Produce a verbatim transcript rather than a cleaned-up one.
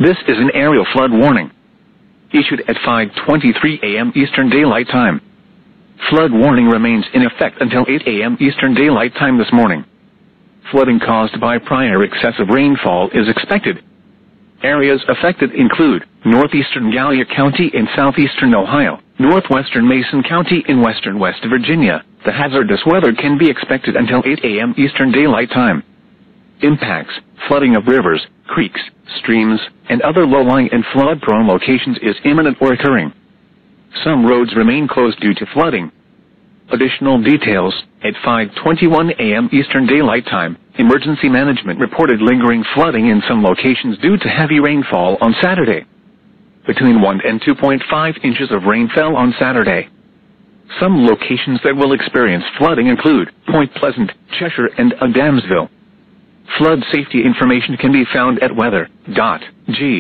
This is an aerial flood warning, issued at five twenty-three a m Eastern Daylight Time. Flood warning remains in effect until eight a m Eastern Daylight Time this morning. Flooding caused by prior excessive rainfall is expected. Areas affected include northeastern Gallia County in southeastern Ohio, northwestern Mason County in western West Virginia. The hazardous weather can be expected until eight a m Eastern Daylight Time. Impacts: flooding of rivers, creeks, streams, and other low-lying and flood-prone locations is imminent or occurring. Some roads remain closed due to flooding. Additional details: at five twenty-one a m Eastern Daylight Time, Emergency Management reported lingering flooding in some locations due to heavy rainfall on Saturday. Between one and two point five inches of rain fell on Saturday. Some locations that will experience flooding include Point Pleasant, Cheshire, and Adamsville. Flood safety information can be found at weather dot g